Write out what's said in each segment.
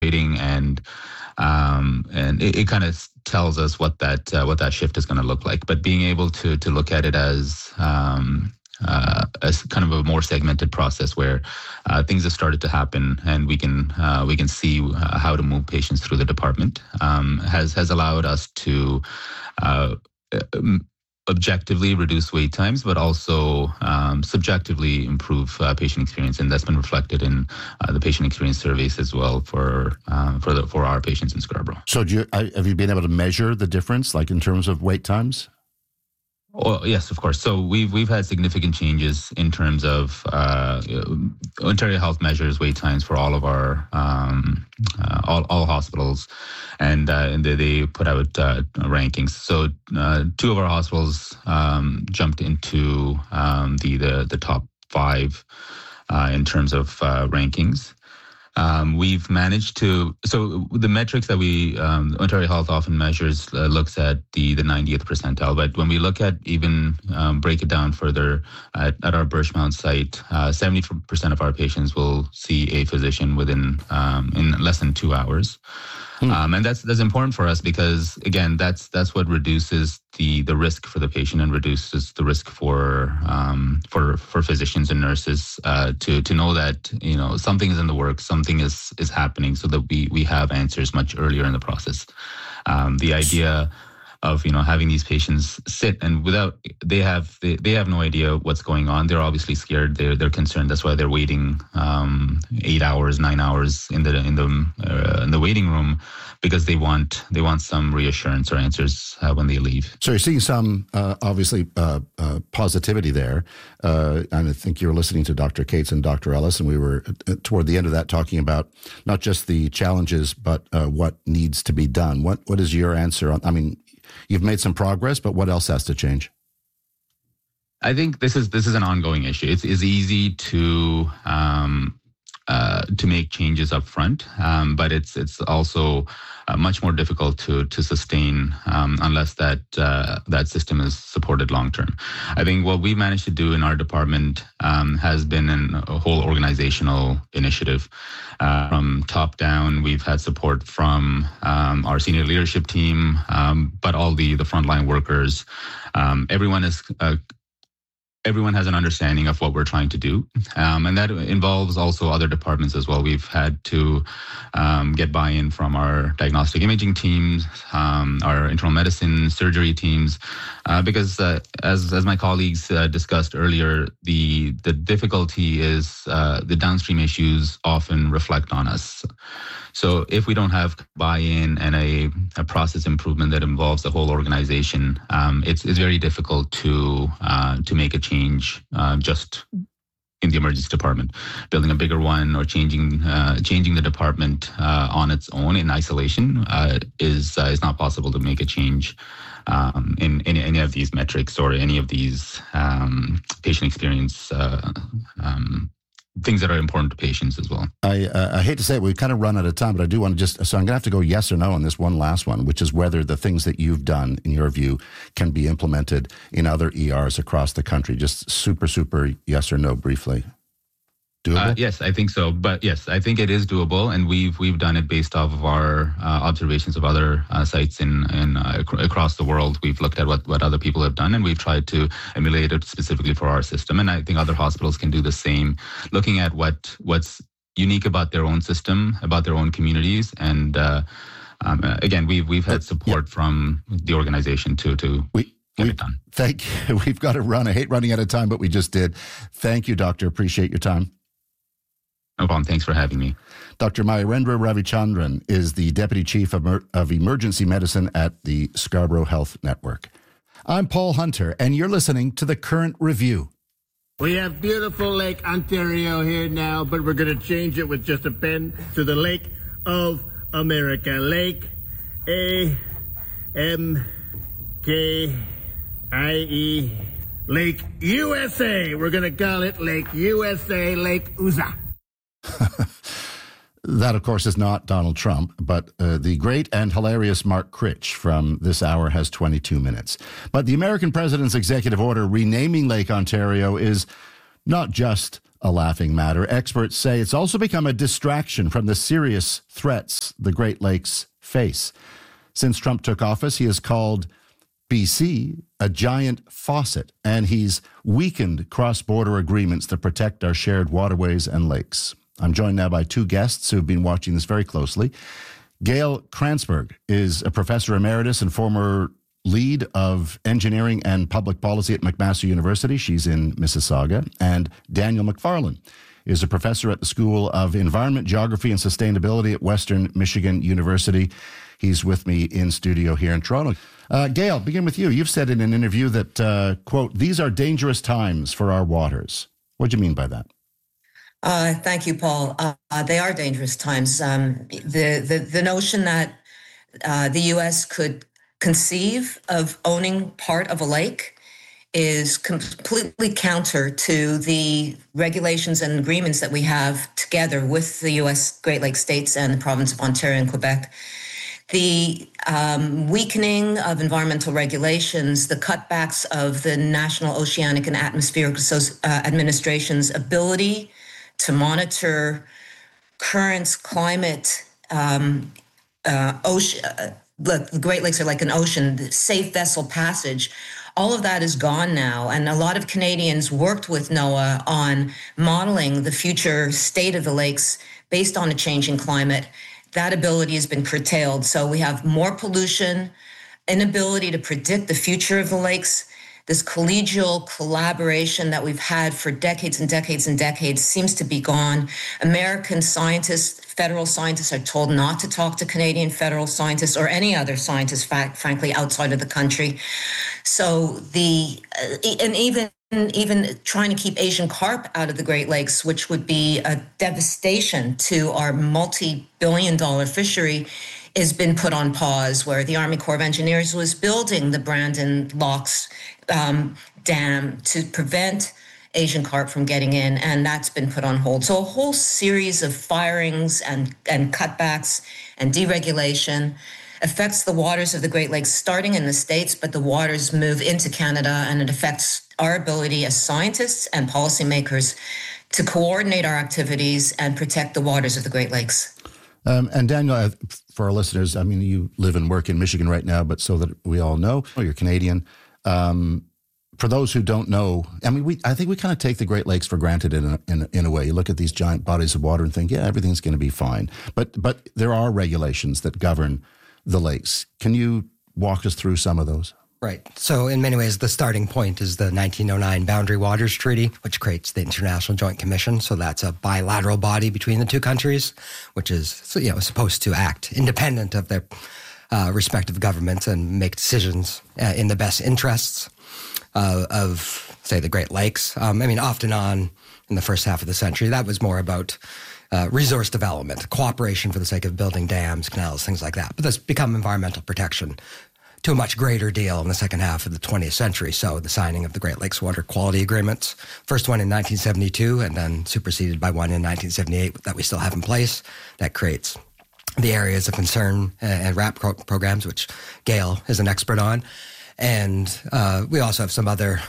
fluctuating, and it kind of tells us what that shift is going to look like. But being able to look at it as kind of a more segmented process where things have started to happen, and we can see how to move patients through the department has allowed us to objectively reduce wait times, but also subjectively improve patient experience, and that's been reflected in the patient experience surveys as well for our patients in Scarborough. So, have you been able to measure the difference, like in terms of wait times? Oh, yes, of course. So we've had significant changes in terms of Ontario Health measures wait times for all of our all hospitals, and they put out rankings. So 2 of our hospitals jumped into the top 5 in terms of rankings. We've managed to, so the metrics that Ontario Health often measures looks at the 90th percentile, but when we look at even break it down further at our Birchmount site, 70% of our patients will see a physician within in less than 2 hours. And that's important for us because, again, that's what reduces the risk for the patient and reduces the risk for physicians and nurses to know that something is in the works, something is happening, so that we have answers much earlier in the process. The idea of having these patients sit and they have no idea what's going on. They're obviously scared. They're concerned. That's why they're waiting 8 hours, 9 hours in the waiting room, because they want some reassurance or answers when they leave. So you're seeing some obviously positivity there, and I think you were listening to Dr. Cates and Dr. Ellis, and we were toward the end of that talking about not just the challenges, but what needs to be done. What is your answer on? I mean, you've made some progress, but what else has to change? I think this is an ongoing issue. It's easy to make changes up front, but it's also much more difficult to sustain unless that system is supported long term. I think what we managed to do in our department has been a whole organizational initiative. From top down, we've had support from our senior leadership team, but all the frontline workers. Everyone has an understanding of what we're trying to do. And that involves also other departments as well. We've had to get buy-in from our diagnostic imaging teams, our internal medicine, surgery teams, because as my colleagues discussed earlier, the difficulty is the downstream issues often reflect on us. So if we don't have buy-in and a process improvement that involves the whole organization, it's very difficult to make a change just in the emergency department. Building a bigger one or changing the department on its own in isolation is not possible to make a change in any of these metrics or any of these patient experience things that are important to patients as well. I hate to say it, we've kind of run out of time, but I do want to so I'm going to have to go yes or no on this one last one, which is whether the things that you've done, in your view, can be implemented in other ERs across the country. Just super yes or no briefly. Doable? Yes, I think so. But yes, I think it is doable, and we've done it based off of our observations of other sites across the world. We've looked at what other people have done, and we've tried to emulate it specifically for our system. And I think other hospitals can do the same, looking at what's unique about their own system, about their own communities, and again, we've had support from the organization to get it done. Thank you. We've got to run. I hate running out of time, but we just did. Thank you, Doctor. Appreciate your time. No problem. Thanks for having me. Dr. Mayurendra Ravichandran is the Deputy Chief of Emergency Medicine at the Scarborough Health Network. I'm Paul Hunter, and you're listening to The Current Review. We have beautiful Lake Ontario here now, but we're going to change it with just a pen to the Lake of America. Lake A-M-K-I-E. Lake USA. We're going to call it Lake USA, Lake USA. That, of course, is not Donald Trump, but the great and hilarious Mark Critch from This Hour has 22 minutes. But the American president's executive order renaming Lake Ontario is not just a laughing matter. Experts say it's also become a distraction from the serious threats the Great Lakes face. Since Trump took office, he has called BC a giant faucet, and he's weakened cross-border agreements that protect our shared waterways and lakes. I'm joined now by two guests who've been watching this very closely. Gail Kranzberg is a professor emeritus and former lead of engineering and public policy at McMaster University. She's in Mississauga. And Daniel McFarland is a professor at the School of Environment, Geography, and Sustainability at Western Michigan University. He's with me in studio here in Toronto. Gail, begin with you. You've said in an interview that, quote, these are dangerous times for our waters. What do you mean by that? Thank you, Paul. They are dangerous times. The notion that the U.S. could conceive of owning part of a lake is completely counter to the regulations and agreements that we have together with the U.S. Great Lakes states and the province of Ontario and Quebec. The weakening of environmental regulations, the cutbacks of the National Oceanic and Atmospheric Administration's ability to monitor currents, climate, ocean. The Great Lakes are like an ocean, safe vessel passage. All of that is gone now. And a lot of Canadians worked with NOAA on modeling the future state of the lakes based on a changing climate. That ability has been curtailed. So we have more pollution, inability to predict the future of the lakes. This collegial collaboration that we've had for decades and decades and decades seems to be gone. American scientists, federal scientists are told not to talk to Canadian federal scientists or any other scientists, frankly, outside of the country. So and even trying to keep Asian carp out of the Great Lakes, which would be a devastation to our multi-billion-dollar fishery, has been put on pause, where the Army Corps of Engineers was building the Brandon Locks dam to prevent Asian carp from getting in, and that's been put on hold. So a whole series of firings and cutbacks and deregulation affects the waters of the Great Lakes, starting in the States, but the waters move into Canada, and it affects our ability as scientists and policymakers to coordinate our activities and protect the waters of the Great Lakes. And Daniel, for our listeners, I mean, you live and work in Michigan right now, but so that we all know, you're Canadian. For those who don't know, I mean, I think we kind of take the Great Lakes for granted in a way. You look at these giant bodies of water and think, yeah, everything's going to be fine. But there are regulations that govern the lakes. Can you walk us through some of those? Right. So in many ways, the starting point is the 1909 Boundary Waters Treaty, which creates the International Joint Commission. So that's a bilateral body between the two countries, which is supposed to act independent of their respective governments and make decisions in the best interests of, say, the Great Lakes. Off and on in the first half of the century, that was more about resource development, cooperation for the sake of building dams, canals, things like that. But that's become environmental protection to a much greater deal in the second half of the 20th century. So the signing of the Great Lakes Water Quality Agreements, first one in 1972 and then superseded by one in 1978 that we still have in place, that creates the areas of concern and RAP programs, which Gail is an expert on. And we also have some other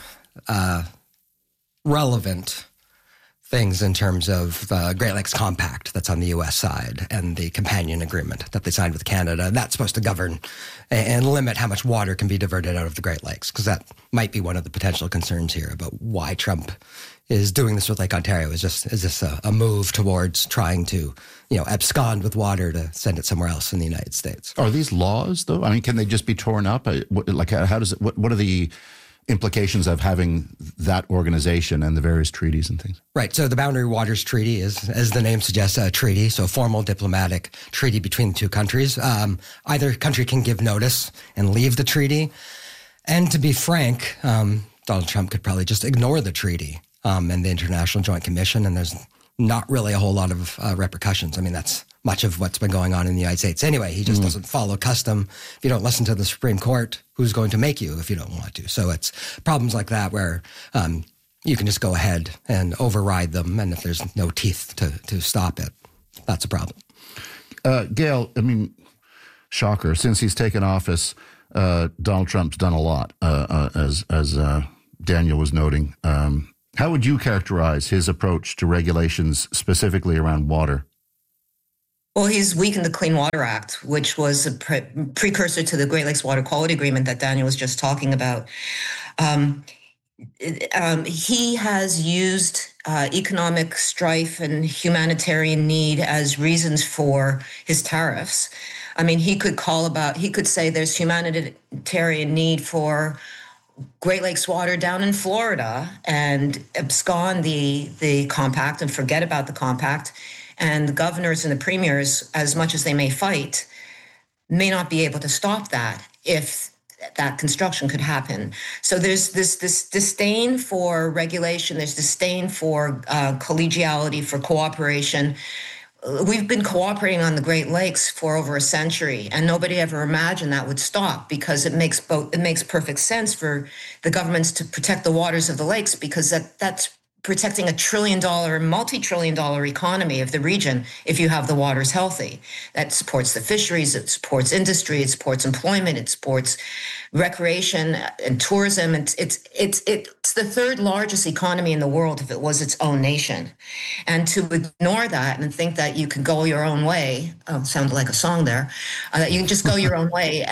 relevant things in terms of the Great Lakes Compact that's on the U.S. side and the companion agreement that they signed with Canada. That's supposed to govern and limit how much water can be diverted out of the Great Lakes, because that might be one of the potential concerns here about why Trump is doing this with Lake Ontario. Is this a move towards trying to, abscond with water to send it somewhere else in the United States? Are these laws, though? I mean, can they just be torn up? How does it? What are the implications of having that organization and the various treaties and things? Right. So the Boundary Waters Treaty is, as the name suggests, a treaty, so a formal diplomatic treaty between the two countries. Either country can give notice and leave the treaty. And to be frank, Donald Trump could probably just ignore the treaty and the International Joint Commission, and there's not really a whole lot of repercussions. I mean, that's much of what's been going on in the United States. Anyway, he just doesn't follow custom. If you don't listen to the Supreme Court, who's going to make you if you don't want to? So it's problems like that where you can just go ahead and override them, and if there's no teeth to stop it, that's a problem. Gail, I mean, shocker. Since he's taken office, Donald Trump's done a lot, as Daniel was noting. How would you characterize his approach to regulations specifically around water? Well, he's weakened the Clean Water Act, which was a precursor to the Great Lakes Water Quality Agreement that Daniel was just talking about. He has used economic strife and humanitarian need as reasons for his tariffs. I mean, he could say there's humanitarian need for Great Lakes water down in Florida and abscond the compact and forget about the compact. And the governors and the premiers, as much as they may fight, may not be able to stop that if that construction could happen. So there's this disdain for regulation, there's disdain for collegiality, for cooperation. We've been cooperating on the Great Lakes for over a century, and nobody ever imagined that would stop, because it makes perfect sense for the governments to protect the waters of the lakes, because that's protecting a multi-trillion-dollar economy of the region if you have the waters healthy. That supports the fisheries, it supports industry, it supports employment, it supports recreation and tourism. It's the third largest economy in the world if it was its own nation. And to ignore that and think that you can go your own way, sounded like a song there, that you can just go your own way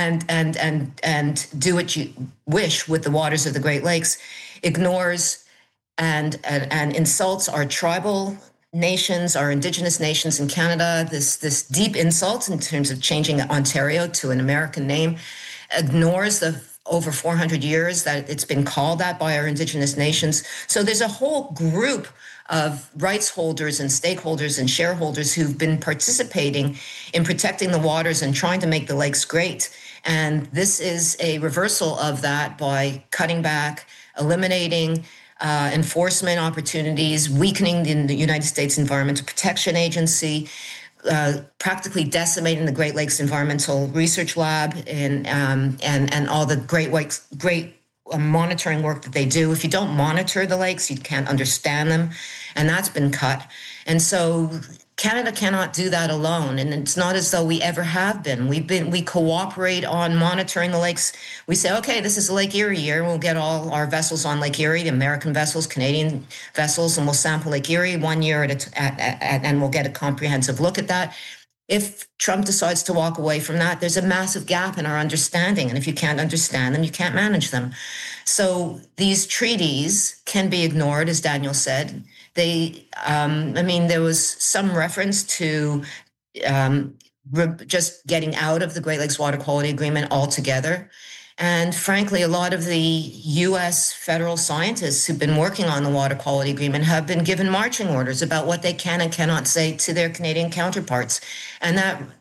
and do what you wish with the waters of the Great Lakes, ignores and insults our tribal nations, our Indigenous nations in Canada, this deep insult in terms of changing Ontario to an American name, ignores the over 400 years that it's been called that by our Indigenous nations. So there's a whole group of rights holders and stakeholders and shareholders who've been participating in protecting the waters and trying to make the lakes great. And this is a reversal of that by cutting back, eliminating enforcement opportunities, weakening the United States Environmental Protection Agency, practically decimating the Great Lakes Environmental Research Lab and all the great monitoring work that they do. If you don't monitor the lakes, you can't understand them, and that's been cut. And so Canada cannot do that alone, and it's not as though we ever have been. We cooperate on monitoring the lakes. We say, okay, this is a Lake Erie year. We'll get all our vessels on Lake Erie, the American vessels, Canadian vessels, and we'll sample Lake Erie 1 year and we'll get a comprehensive look at that. If Trump decides to walk away from that, there's a massive gap in our understanding. And if you can't understand them, you can't manage them. So these treaties can be ignored, as Daniel said. There was some reference to just getting out of the Great Lakes Water Quality Agreement altogether. And frankly, a lot of the U.S. federal scientists who've been working on the Water Quality Agreement have been given marching orders about what they can and cannot say to their Canadian counterparts. And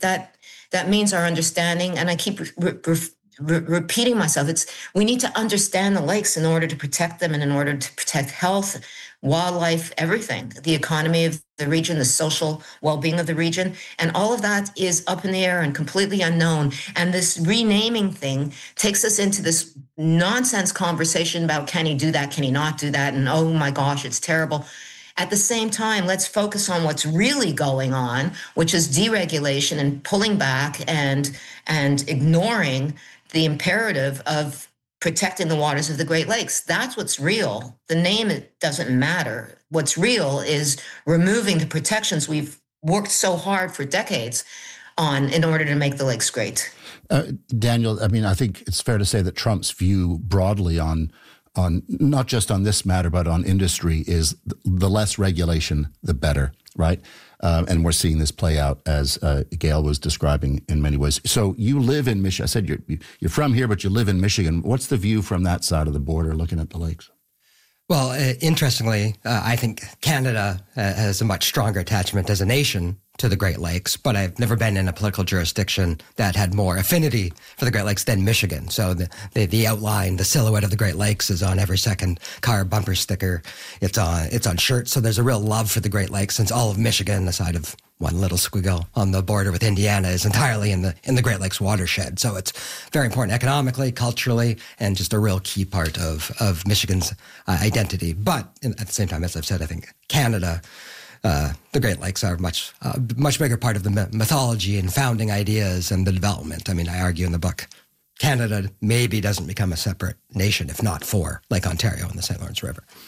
that means our understanding, and I keep repeating myself, we need to understand the lakes in order to protect them and in order to protect health, wildlife, everything, the economy of the region, the social well-being of the region. And all of that is up in the air and completely unknown. And this renaming thing takes us into this nonsense conversation about, can he do that? Can he not do that? And oh my gosh, it's terrible. At the same time, let's focus on what's really going on, which is deregulation and pulling back and ignoring the imperative of protecting the waters of the Great Lakes. That's what's real. The name, it doesn't matter. What's real is removing the protections we've worked so hard for decades on in order to make the lakes great. Daniel, I think it's fair to say that Trump's view broadly on not just on this matter, but on industry is the less regulation, the better, right? And we're seeing this play out as Gail was describing in many ways. So you live in Michigan. I said you're from here, but you live in Michigan. What's the view from that side of the border looking at the lakes? Well, interestingly, I think Canada has a much stronger attachment as a nation to the Great Lakes, but I've never been in a political jurisdiction that had more affinity for the Great Lakes than Michigan. So the outline, the silhouette of the Great Lakes is on every second car bumper sticker. It's on shirts. So there's a real love for the Great Lakes, since all of Michigan, aside of one little squiggle on the border with Indiana, is entirely in the Great Lakes watershed. So it's very important economically, culturally, and just a real key part of Michigan's identity. But at the same time, as I've said, I think Canada, the Great Lakes are much bigger part of the mythology and founding ideas and the development. I argue in the book, Canada maybe doesn't become a separate nation if not for Lake Ontario and the St. Lawrence River.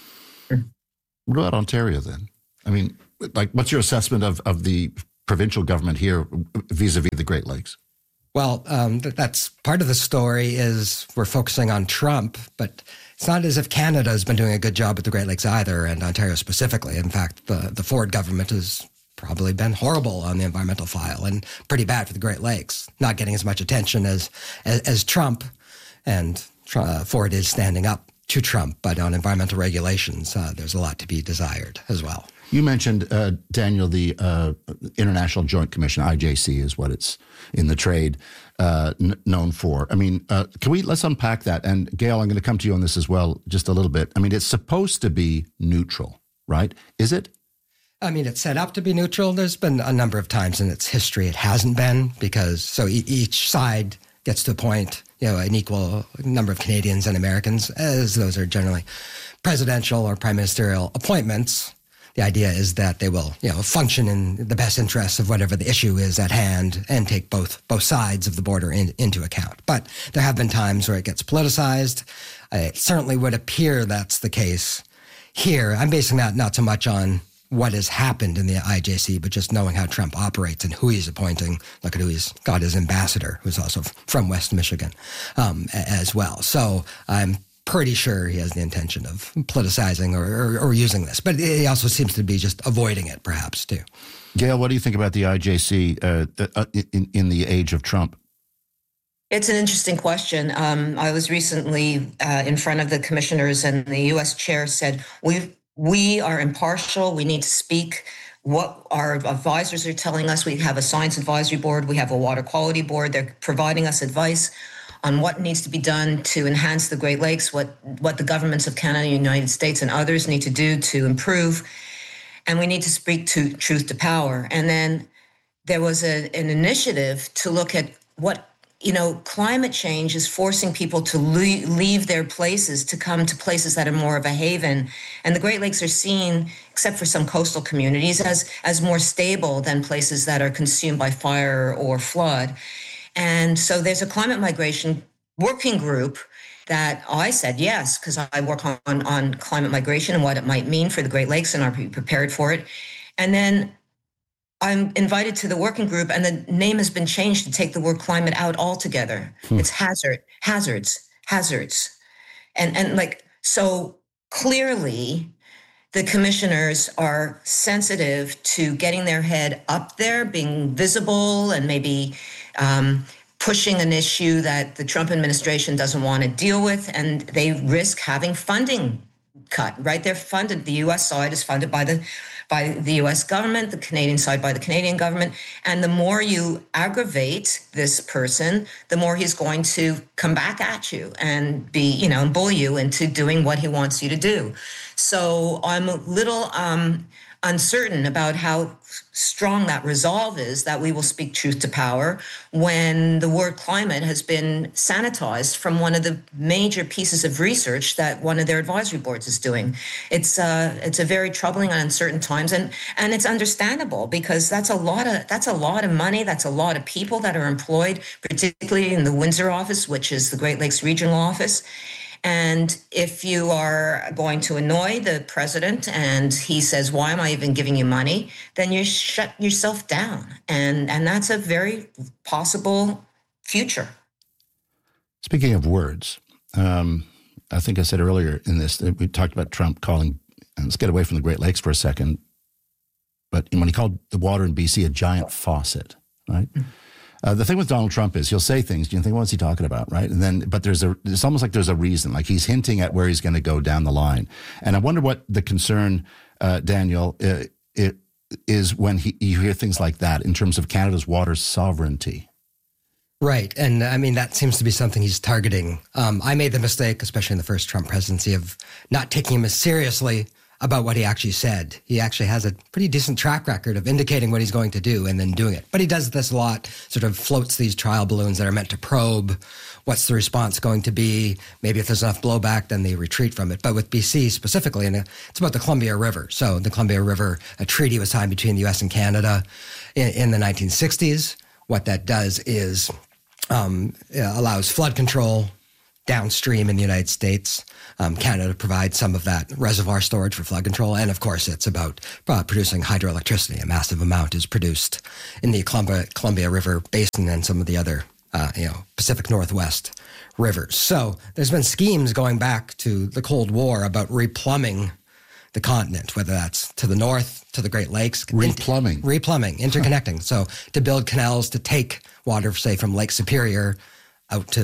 What about Ontario then? I mean, like, what's your assessment of the provincial government here vis-a-vis the Great Lakes? Well, that's part of the story is we're focusing on Trump, but it's not as if Canada has been doing a good job with the Great Lakes either, and Ontario specifically. In fact, the Ford government has probably been horrible on the environmental file and pretty bad for the Great Lakes, not getting as much attention as Trump. And Ford is standing up to Trump, but on environmental regulations, there's a lot to be desired as well. You mentioned, Daniel, the International Joint Commission, IJC is what it's in the trade known for. I mean, let's unpack that. And Gail, I'm going to come to you on this as well, just a little bit. I mean, it's supposed to be neutral, right? Is it? I mean, it's set up to be neutral. There's been a number of times in its history it hasn't been, because each side gets to appoint, an equal number of Canadians and Americans, as those are generally presidential or prime ministerial appointments. The idea is that they will, function in the best interests of whatever the issue is at hand and take both sides of the border into account. But there have been times where it gets politicized. It certainly would appear that's the case here. I'm basing that not so much on what has happened in the IJC, but just knowing how Trump operates and who he's appointing. Look at who he's got as ambassador, who's also from West Michigan as well. So I'm pretty sure he has the intention of politicizing or using this, but he also seems to be just avoiding it, perhaps, too. Gail, what do you think about the IJC in the age of Trump? It's an interesting question. I was recently in front of the commissioners, and the U.S. chair said, we are impartial. We need to speak what our advisors are telling us. We have a science advisory board. We have a water quality board. They're providing us advice on what needs to be done to enhance the Great Lakes, what the governments of Canada, United States, and others need to do to improve. And we need to speak to truth to power. And then there was an initiative to look at what, climate change is forcing people to leave their places to come to places that are more of a haven. And the Great Lakes are seen, except for some coastal communities, as more stable than places that are consumed by fire or flood. And so there's a climate migration working group that I said yes, because I work on climate migration and what it might mean for the Great Lakes and are prepared for it. And then I'm invited to the working group, and the name has been changed to take the word climate out altogether. It's hazards. And so clearly the commissioners are sensitive to getting their head up there, being visible, and maybe pushing an issue that the Trump administration doesn't want to deal with, and they risk having funding cut, right? They're funded. The U.S. side is funded by the U.S. government, the Canadian side by the Canadian government. And the more you aggravate this person, the more he's going to come back at you and be, and bully you into doing what he wants you to do. So I'm a little uncertain about how strong that resolve is that we will speak truth to power when the word climate has been sanitized from one of the major pieces of research that one of their advisory boards is doing. It's a very troubling and uncertain times, and it's understandable, because that's a lot of money, that's a lot of people that are employed, particularly in the Windsor office, which is the Great Lakes Regional Office. And if you are going to annoy the president and he says, why am I even giving you money? Then you shut yourself down. And that's a very possible future. Speaking of words, I think I said earlier in this, we talked about Trump calling, and let's get away from the Great Lakes for a second, but when he called the water in BC a giant faucet, right? Mm-hmm. The thing with Donald Trump is he'll say things, you think, what's he talking about, right? And then, but it's almost like there's a reason, like he's hinting at where he's going to go down the line. And I wonder what the concern, Daniel, is when you hear things like that in terms of Canada's water sovereignty. Right. And I mean, that seems to be something he's targeting. I made the mistake, especially in the first Trump presidency, of not taking him as seriously about what he actually said. He actually has a pretty decent track record of indicating what he's going to do and then doing it. But he does this a lot, sort of floats these trial balloons that are meant to probe what's the response going to be. Maybe if there's enough blowback, then they retreat from it. But with BC specifically, and it's about the Columbia River. So the Columbia River, a treaty was signed between the U.S. and Canada in the 1960s. What that does is allows flood control, downstream in the United States. Canada provides some of that reservoir storage for flood control. And of course, it's about producing hydroelectricity. A massive amount is produced in the Columbia River Basin and some of the other Pacific Northwest rivers. So there's been schemes going back to the Cold War about replumbing the continent, whether that's to the north, to the Great Lakes. Replumbing, interconnecting. So to build canals to take water, say, from Lake Superior out to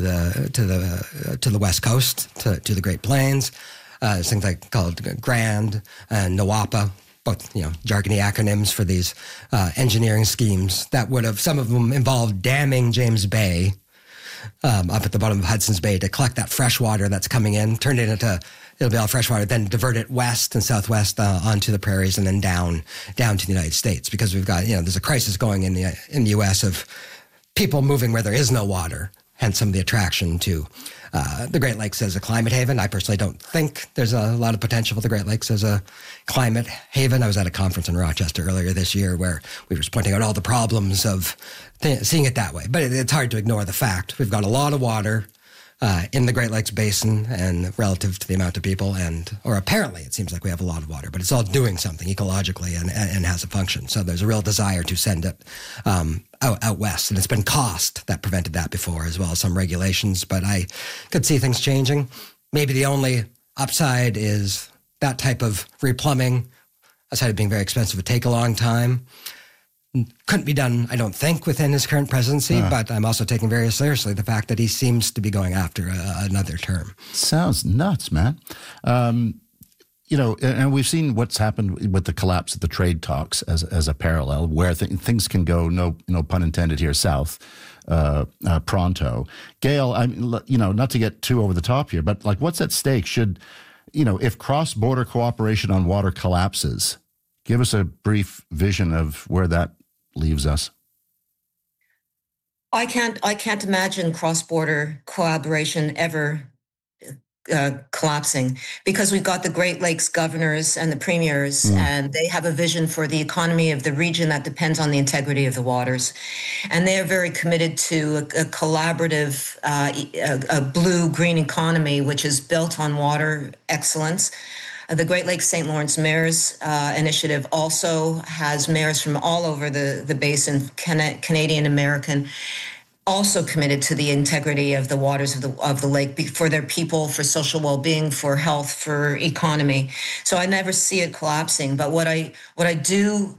the west coast, to the Great Plains. Things like called Grand and NWAPA, both jargony acronyms for these engineering schemes that would have, some of them involved damming James Bay up at the bottom of Hudson's Bay to collect that fresh water that's coming in, turn it into, it'll be all fresh water, then divert it west and southwest onto the prairies and then down to the United States, because we've got, there's a crisis going in the U.S. of people moving where there is no water, hence some of the attraction to the Great Lakes as a climate haven. I personally don't think there's a lot of potential for the Great Lakes as a climate haven. I was at a conference in Rochester earlier this year where we were pointing out all the problems of seeing it that way. But it's hard to ignore the fact we've got a lot of water in the Great Lakes Basin and relative to the amount of people, or apparently it seems like we have a lot of water, but it's all doing something ecologically and has a function. So there's a real desire to send it out west. And it's been cost that prevented that before, as well as some regulations. But I could see things changing. Maybe the only upside is that type of replumbing, aside of being very expensive, would take a long time. Couldn't be done, I don't think, within his current presidency, but I'm also taking very seriously the fact that he seems to be going after another term. Sounds nuts, man. And we've seen what's happened with the collapse of the trade talks as a parallel, where things can go, no pun intended here, south pronto. Gail, not to get too over the top here, but what's at stake? Should, if cross-border cooperation on water collapses, give us a brief vision of where that leaves us. I can't imagine cross-border collaboration ever collapsing, because we've got the Great Lakes governors and the premiers, and they have a vision for the economy of the region that depends on the integrity of the waters. And they are very committed to a collaborative, a blue-green economy, which is built on water excellence. The Great Lakes St. Lawrence Mayors Initiative also has mayors from all over the basin, Canadian American, also committed to the integrity of the waters of the lake for their people, for social well-being, for health, for economy. So I never see it collapsing. But what I do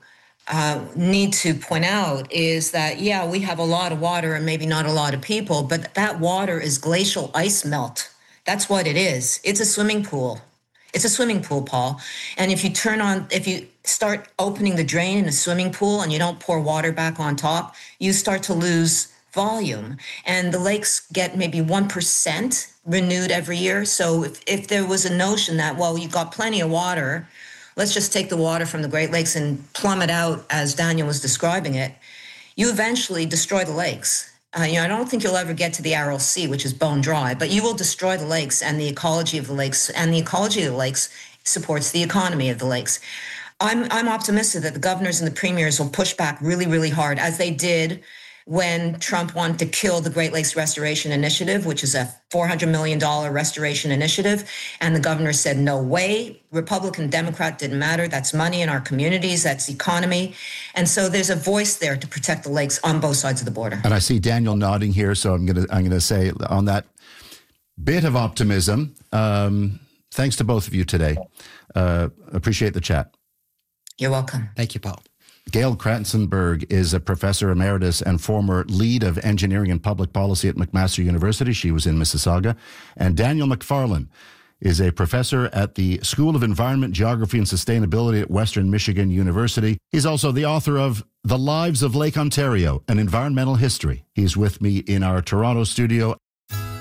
need to point out is that, we have a lot of water and maybe not a lot of people, but that water is glacial ice melt. That's what it is. It's a swimming pool. It's a swimming pool, Paul. And if you start opening the drain in a swimming pool and you don't pour water back on top, you start to lose volume. And the lakes get maybe 1% renewed every year. So if there was a notion that, you've got plenty of water, let's just take the water from the Great Lakes and plumb it out, as Daniel was describing it, you eventually destroy the lakes. I don't think you'll ever get to the Aral Sea, which is bone dry, but you will destroy the lakes and the ecology of the lakes, and the ecology of the lakes supports the economy of the lakes. I'm optimistic that the governors and the premiers will push back really, really hard, as they did when Trump wanted to kill the Great Lakes Restoration Initiative, which is a $400 million restoration initiative. And the governor said, no way, Republican, Democrat, didn't matter. That's money in our communities. That's economy. And so there's a voice there to protect the lakes on both sides of the border. And I see Daniel nodding here, so I'm gonna say on that bit of optimism, thanks to both of you today. Appreciate the chat. You're welcome. Thank you, Paul. Gail Kratzenberg is a professor emeritus and former lead of engineering and public policy at McMaster University. She was in Mississauga. And Daniel McFarlane is a professor at the School of Environment, Geography, and Sustainability at Western Michigan University. He's also the author of The Lives of Lake Ontario, An Environmental History. He's with me in our Toronto studio.